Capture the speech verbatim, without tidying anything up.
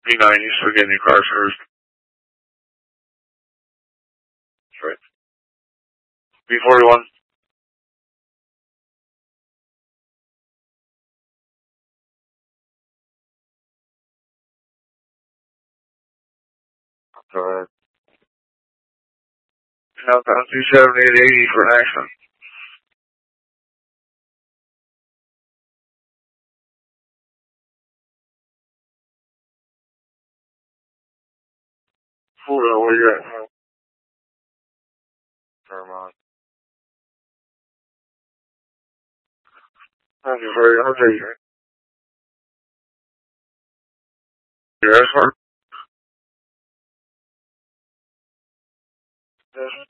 B nine, you still getting your car serviced. That's right. B forty-one. Alright. Southbound two seven eight eighty for an accident. Hold on, where you at? Vermont. Thank you very much. Your escort? Yes.